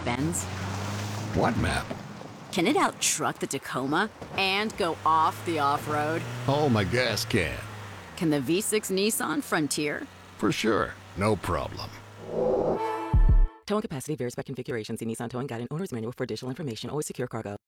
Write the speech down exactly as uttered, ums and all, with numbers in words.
Mercedes-Benz? What map? Can it out-truck the Tacoma and go off the off-road? Oh, my gas can. Can the V six Nissan Frontier? For sure. No problem. Towing capacity varies by configuration. See Nissan Towing Guide and Owner's Manual for additional information. Always secure cargo.